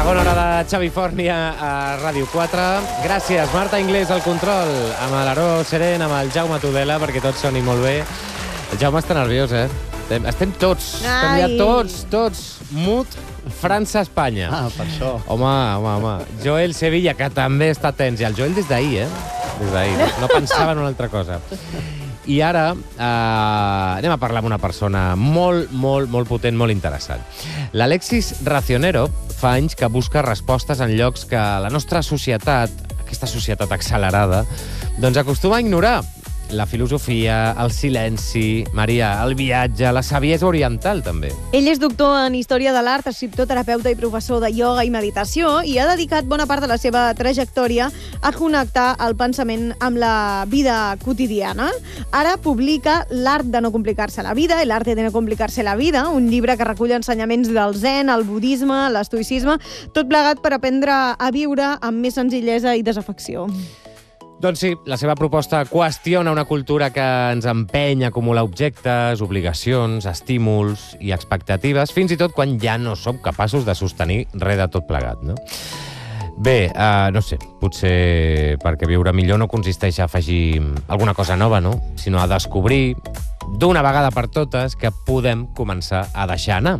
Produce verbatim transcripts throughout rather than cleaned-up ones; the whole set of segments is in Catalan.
Segona hora de Xavi Fòrnia a Ràdio quatre. Gràcies, Marta Inglés, al control, amb l'Aró Seren, amb el Jaume Tudela, perquè tot soni molt bé. El Jaume està nerviós, eh? Estem tots, Ai. estem ja tots, tots, mut, França-Espanya. Ah, per això. Home, home, home. Joel Sevilla, que també està tens. I el Joel des d'ahir, eh? Des d'ahir. No, no pensava en una altra cosa. I ara eh, anem a parlar amb una persona molt, molt, molt potent, molt interessant. L'Alexis Racionero fa anys que busca respostes en llocs que la nostra societat, aquesta societat accelerada, doncs acostuma a ignorar. La filosofia, el silenci, Maria, el viatge, la saviesa oriental, també. Ell és doctor en Història de l'Art, escriptor, terapeuta i professor de ioga i meditació, i ha dedicat bona part de la seva trajectòria a connectar el pensament amb la vida quotidiana. Ara publica L'art de no complicar-se la vida, El arte de no complicarse la vida, un llibre que recull ensenyaments del zen, el budisme, l'estoïcisme, tot plegat per aprendre a viure amb més senzillesa i desafecció. Doncs sí, la seva proposta qüestiona una cultura que ens empeny a acumular objectes, obligacions, estímuls i expectatives, fins i tot quan ja no som capaços de sostenir res de tot plegat, no? Bé, uh, no sé, potser perquè viure millor no consisteix a afegir alguna cosa nova, no? Sinó a descobrir d'una vegada per totes que podem començar a deixar anar.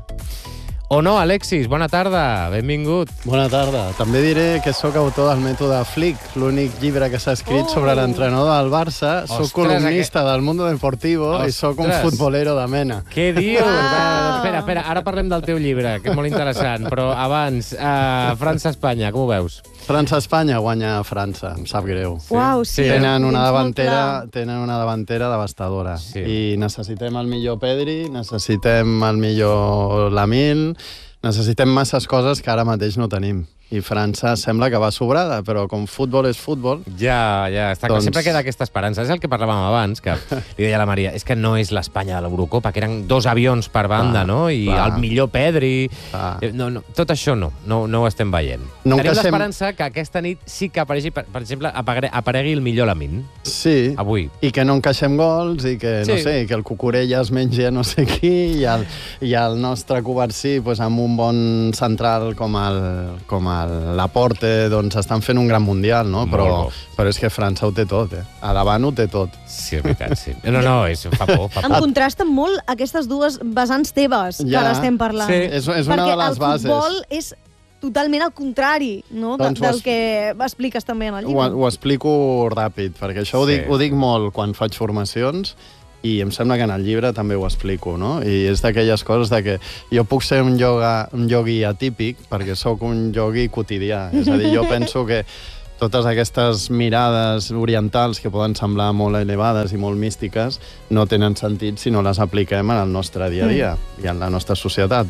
O no, Alexis? Bona tarda, benvingut. Bona tarda. També diré que sóc autor del mètode Flick, l'únic llibre que s'ha escrit Oh. sobre l'entrenador del Barça. Ostres, Soc columnista aquest... del Mundo Deportivo Ostres. i sóc un futbolero de mena. Què dius? Ah. Va, espera, espera, ara parlem del teu llibre, que és molt interessant, però abans, uh, França-Espanya, com ho veus? França-Espanya guanya França, em sap greu. Uau, sí. Tenen una Tens molt davantera, clar. tenen una davantera devastadora. Sí. I necessitem el millor Pedri, necessitem el millor Lamine, necessitem masses coses que ara mateix no tenim. I França sembla que va sobrada, però com futbol és futbol... Ja, ja, està clar. Doncs- Sempre queda aquesta esperança. És el que parlàvem abans, que li deia a la Maria, és que no és l'Espanya de l'Eurocopa, que eren dos avions per banda, Clar, no? I clar. el millor Pedri... Clar. Eh, No, no, tot això no, no, no ho estem veient. No Tenim encaixem- l'esperança que aquesta nit sí que aparegui, per, per exemple, apare- aparegui el millor Lamine, Sí, avui. i que no encaixem gols, i que, no Sí. sé, que el Cucurella es mengi a no sé qui, i el, i el nostre Covarsí, pues, amb un bon central com el, com el Laporte, doncs estan fent un gran mundial, no? Molt Però, bo. però és que França ho té tot, eh? A davant ho té tot. Sí, és veritat, sí. No, no, és, fa por, fa Em por. contrasten molt aquestes dues vessants teves que Ja. ara estem parlant. Sí. És, és una Perquè de les bases. el futbol és totalment al contrari, no? Doncs de, ho del es- que expliques també en el Ho, llibre. ho explico ràpid, perquè això ho, Sí. dic, ho dic molt quan faig formacions, i em sembla que en el llibre també ho explico, no? I és d'aquelles coses de que jo puc ser un, yoga, un yogui atípic perquè sóc un yogui quotidià. És a dir, jo penso que totes aquestes mirades orientals que poden semblar molt elevades i molt místiques no tenen sentit si no les apliquem en el nostre dia a dia mm. i en la nostra societat.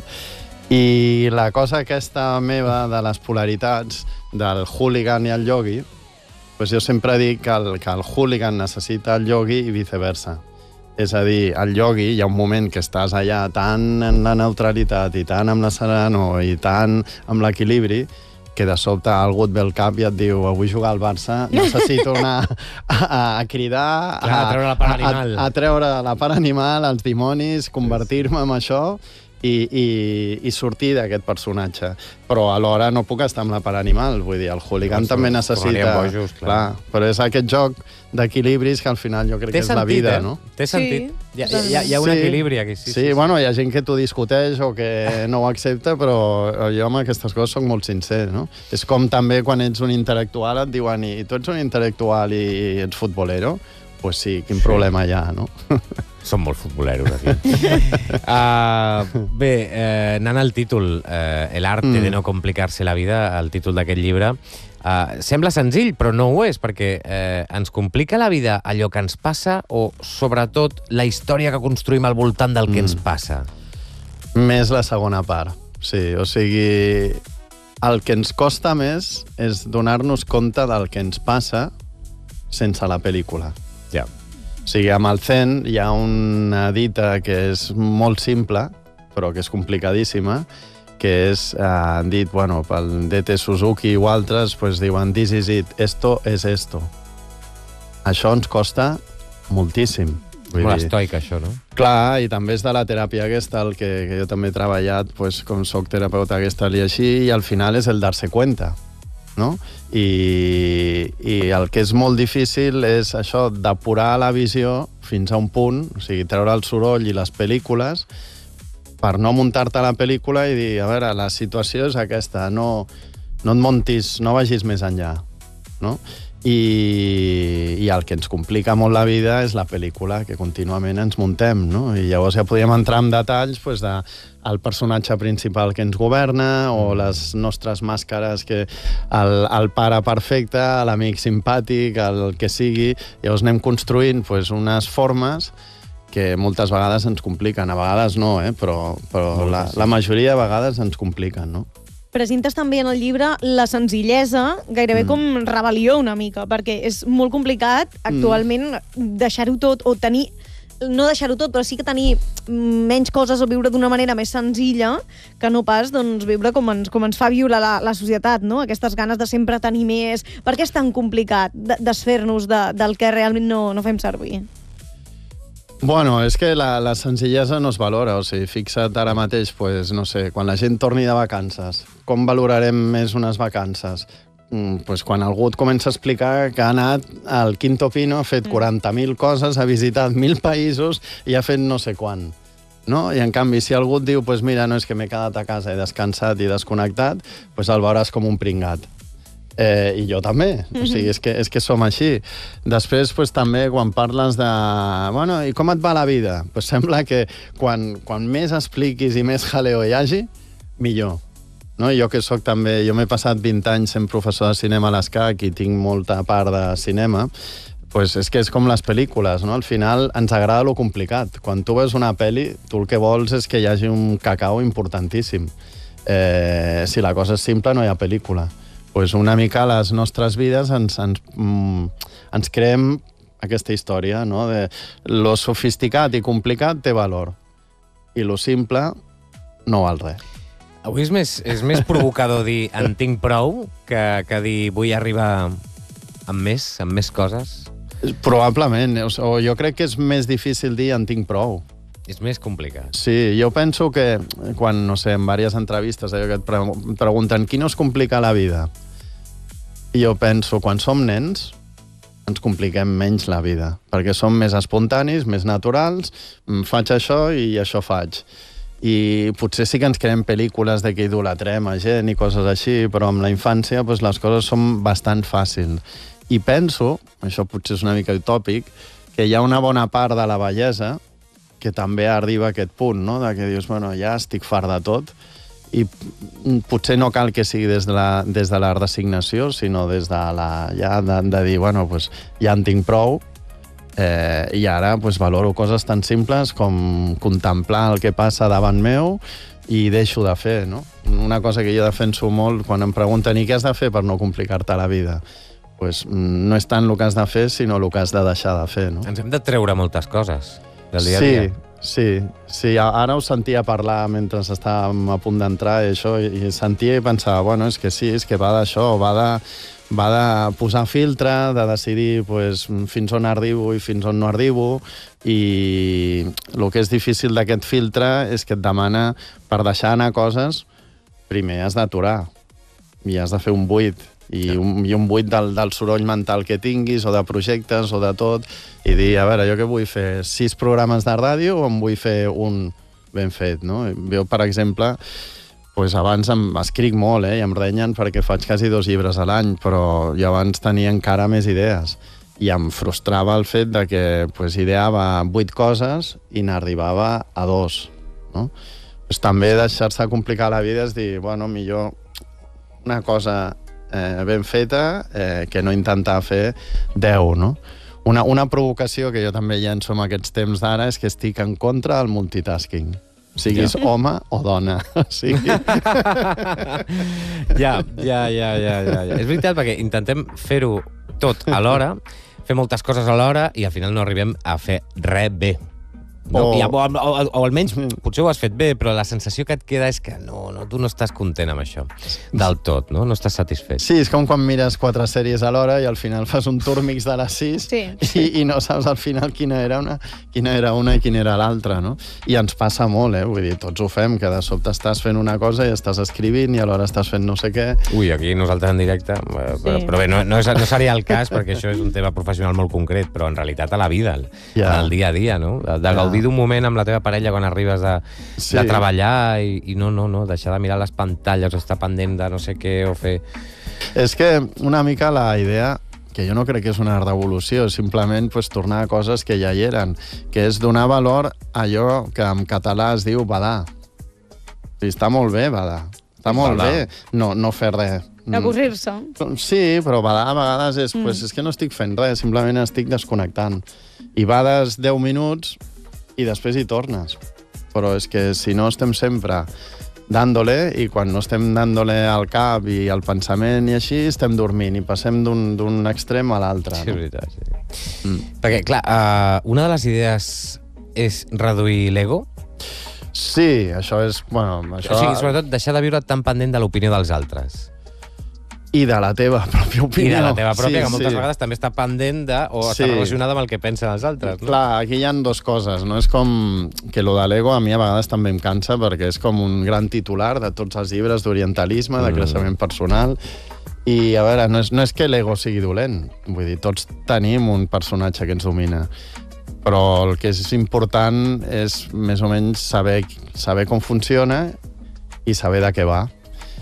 I la cosa aquesta meva de les polaritats del hooligan i el yogui, doncs jo sempre dic que el, que el hooligan necessita el yogui i viceversa. És a dir, el yogui, hi ha un moment que estàs allà tan en la neutralitat i tan amb la serenor i tan amb l'equilibri que de sobte algú et ve al cap i et diu avui jugar al Barça, necessito anar a, a cridar, Clar, a treure la part animal. a, a, a treure la part animal, els dimonis, convertir-me en això i, i, i sortir d'aquest personatge. Però alhora no puc estar amb la part animal, vull dir, el hooligan Llavors, també tornaríem necessita... bojos, clar. clar. Però és aquest joc d'equilibris que al final jo crec Té que és sentit, la vida, eh? no? Té sentit. Sí, Hi ha, hi, ha, hi ha un Sí. equilibri aquí. Sí, Sí, sí, sí, bueno, hi ha gent que t'ho discuteix o que no ho accepta, però jo amb aquestes coses soc molt sincer, no? És com també quan ets un intel·lectual et diuen i tu ets un intel·lectual i ets futbolero? Pues sí, quin Sí. problema hi ha, no? Som molt futboleros, aquí. uh, bé, eh, anant al títol, eh, El arte Mm. de no complicarse la vida, el títol d'aquest llibre, uh, sembla senzill, però no ho és, perquè eh, ens complica la vida allò que ens passa o, sobretot, la història que construïm al voltant del que Mm. ens passa? Més la segona part. Sí, o sigui, el que ens costa més és donar-nos compte del que ens passa sense la pel·lícula. Ja. O sigui, amb el Zen hi ha una dita que és molt simple, però que és complicadíssima, que és, eh, han dit, bueno, pel D T Suzuki o altres, pues diuen, this is it, esto es esto. Això ens costa moltíssim. Vull Molt dir, estoic, això, no? clar, i també és de la teràpia Gestalt, que, que jo també he treballat, pues, com soc terapeuta Gestalt i així, i al final és el dar-se cuenta, no? I, I el que és molt difícil és això, depurar la visió fins a un punt, o sigui, treure el soroll i les pel·lícules, per no muntar-te la pel·lícula i dir, a veure, la situació és aquesta, no, no et montis, no vagis més enllà, no? I, i el que ens complica molt la vida és la pel·lícula que contínuament ens muntem, no? I llavors ja podríem entrar en detalls pues, de el personatge principal que ens governa o les nostres màscares, que el, el pare perfecte, l'amic simpàtic, el que sigui. Llavors anem construint pues, unes formes que moltes vegades ens compliquen. A vegades no, eh? però, però la, la majoria de vegades ens compliquen, no? Presentes també en el llibre la senzillesa, gairebé mm. com rebel·lió una mica, perquè és molt complicat actualment mm. deixar-ho tot o tenir, no deixar-ho tot, però sí que tenir menys coses o viure d'una manera més senzilla que no pas doncs, viure com ens, com ens fa viure la, la societat, no? Aquestes ganes de sempre tenir més. Per què és tan complicat de, desfer-nos de, del que realment no, no fem servir? Bueno, és que la, la senzillesa no es valora, o sigui, fixa't ara mateix, pues, no sé, quan la gent torni de vacances, com valorarem més unes vacances? Mm, pues quan algú et comença a explicar que ha anat al Quinto Pino, ha fet quaranta mil coses, ha visitat mil països i ha fet no sé quant. No? I en canvi, si algú et diu, pues mira, no és que m'he quedat a casa, he descansat i desconnectat, pues el veuràs com un pringat. Eh, I jo també, o sigui, és que, és que som així. Després, pues, també, quan parles de... Bueno, i com et va la vida? Pues sembla que quan, quan més expliquis i més jaleo hi hagi, millor. No? Jo que soc també... Jo m'he passat vint anys sent professor de cinema a l'ESCAC i tinc molta part de cinema, pues és que és com les pel·lícules, no? Al final ens agrada lo complicat. Quan tu veus una pel·li, tu el que vols és que hi hagi un cacao importantíssim. Eh, si la cosa és simple, no hi ha pel·lícula. Pues una mica a les nostres vides ens, ens, mm, ens creem aquesta història, no? De lo sofisticat i complicat té valor i lo simple no val res. Avui és més, és més provocador dir en tinc prou que, que dir vull arribar amb més, amb més coses? Probablement, o jo crec que és més difícil dir en tinc prou. És més complicat. Sí, jo penso que quan, no sé, en diverses entrevistes allò que et pre pregunten qui no es complica la vida, i jo penso, quan som nens, ens compliquem menys la vida, perquè som més espontanis, més naturals, faig això i això faig. I potser sí que ens creem pel·lícules de que idolatrem a gent i coses així, però amb la infància doncs, les coses són bastant fàcils. I penso, això potser és una mica utòpic, que hi ha una bona part de la bellesa que també arriba a aquest punt, no? De que dius, bueno, ja estic fart de tot, i potser no cal que sigui des de la, des de la resignació, sinó des de la, ja de, de dir, bueno, pues, ja en tinc prou, eh, i ara pues, valoro coses tan simples com contemplar el que passa davant meu i deixo de fer, no? Una cosa que jo defenso molt, quan em pregunten i què has de fer per no complicar-te la vida? Pues, no és tant el que has de fer, sinó el que has de deixar de fer, no? Ens hem de treure moltes coses del dia a sí, dia. Sí, sí. Ara us sentia parlar mentre estàvem a punt d'entrar i això, i sentia i pensava, bueno, és que sí, és que va d'això, va de, va de posar filtre, de decidir pues, fins on arribo i fins on no arribo, i el que és difícil d'aquest filtre és que et demana, per deixar anar coses, primer has d'aturar i has de fer un buit, i un, i un buit del, del soroll mental que tinguis, o de projectes, o de tot, i dir, a veure, jo què vull fer? Sis programes de ràdio o em vull fer un ben fet, no? Jo, per exemple, pues abans em escric molt, eh, i em renyen perquè faig quasi dos llibres a l'any, però jo abans tenia encara més idees, i em frustrava el fet de que pues, ideava vuit coses i n'arribava a dos, no? Pues, també deixar-se complicar la vida és dir, bueno, millor una cosa Eh, ben feta, eh, que no intentar fer deu, no? Una, una provocació que jo també llenço en aquests temps d'ara és que estic en contra del multitasking. Siguis ja. home o dona. O sigui... ja, ja, ja, ja, ja, ja. És veritat, perquè intentem fer-ho tot alhora, fer moltes coses alhora i al final no arribem a fer res bé. No? O- I, o, o, o almenys, potser ho has fet bé, però la sensació que et queda és que no, no, tu no estàs content amb això, del tot, no? No estàs satisfet. Sí, és com quan mires quatre sèries alhora i al final fas un turmix de les sis Sí. i, i no saps al final quina era una, quina era una i quina era l'altra, no? I ens passa molt, eh? Vull dir, tots ho fem, que de sobte estàs fent una cosa i estàs escrivint i alhora estàs fent no sé què. Ui, aquí nosaltres en directe, eh, però, Sí. però bé, no, no, és, no seria el cas perquè això és un tema professional molt concret, però en realitat a la vida, al Ja. al dia a dia, no? De, de Ja. gaudir d'un moment amb la teva parella quan arribes de, Sí. de treballar i, i no, no, no, deixar de mirar les pantalles o estar pendent de no sé què o fer... És que una mica la idea, que jo no crec que és una revolució, és simplement pues, tornar a coses que ja hi eren, que és donar valor a allò que en català es diu badar. Sí, està molt bé, badar. Està molt Badar. bé no, no fer res. Avorrir-se. Sí, però badar a vegades és, mm. pues, és que no estic fent res, simplement estic desconnectant. I bades deu minuts i després hi tornes. Però és que si no estem sempre dándole, i quan no estem dándole al cap i al pensament i així, estem dormint i passem d'un d'un extrem a l'altre. Sí, és No? veritat, sí. Mm. Perquè, clar, uh, una de les idees és reduir l'ego. Sí, això és... Bueno, això... O sigui, sobretot, deixar de viure tan pendent de l'opinió dels altres. I de la teva pròpia opinió. I de la teva pròpia, sí, que moltes sí. vegades també està pendent de, o Sí. està relacionada amb el que pensen els altres. No? Clar, aquí hi ha dues coses, no? És com que lo de l'ego a mi a vegades també em cansa perquè és com un gran titular de tots els llibres d'orientalisme, de Mm. creixement personal, i a veure, no és, no és que l'ego sigui dolent, vull dir, tots tenim un personatge que ens domina, però el que és important és més o menys saber, saber com funciona i saber de què va.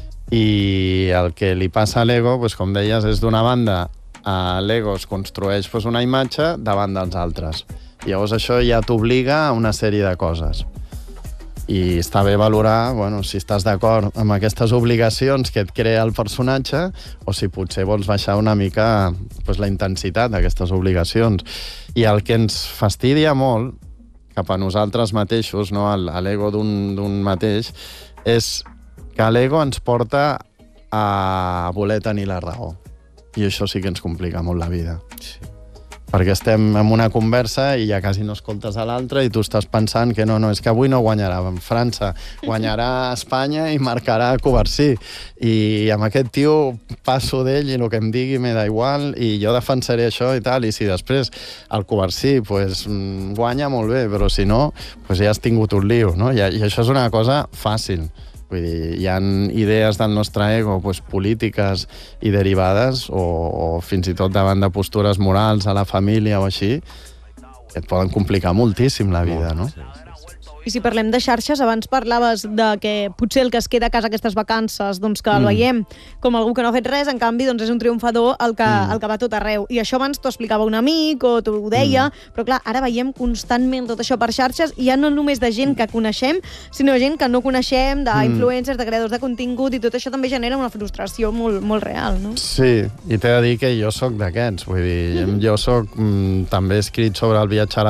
I el que li passa a l'ego, doncs, com deies, és d'una banda, a l'ego es construeix doncs, una imatge davant dels altres. Llavors això ja t'obliga a una sèrie de coses. I està bé valorar, bueno, si estàs d'acord amb aquestes obligacions que et crea el personatge o si potser vols baixar una mica doncs, la intensitat d'aquestes obligacions. I el que ens fastidia molt cap a nosaltres mateixos, no, a l'ego d'un mateix, és que l'ego ens porta a voler tenir la raó. I això sí que ens complica molt la vida. Sí. Perquè estem en una conversa i ja quasi no escoltes a l'altre i tu estàs pensant que no, no, és que avui no guanyarà França, guanyarà Espanya i marcarà Covarsí. I amb aquest tio passo d'ell i el que em digui me da igual i jo defensaré això i tal. I si després el Covarsí pues, guanya molt bé, però si no, pues ja has tingut un lío, no? I, i això és una cosa fàcil. Vull dir, hi ha idees del nostre ego pues, polítiques i derivades o, o fins i tot davant de postures morals a la família o així que et poden complicar moltíssim la vida, no? I si parlem de xarxes, abans parlaves de que potser el que es queda a casa aquestes vacances, doncs que el Mm. veiem com algú que no ha fet res, en canvi doncs és un triomfador el que, Mm. el que va tot arreu. I això abans t'ho explicava un amic o t'ho deia, Mm. però clar, ara veiem constantment tot això per xarxes i ja no només de gent que coneixem, sinó gent que no coneixem, d'influencers, de creadors de contingut, i tot això també genera una frustració molt, molt real, no? Sí, i t'he de dir que jo sóc d'aquests, vull dir, jo soc, mm, també he escrit sobre el viatge a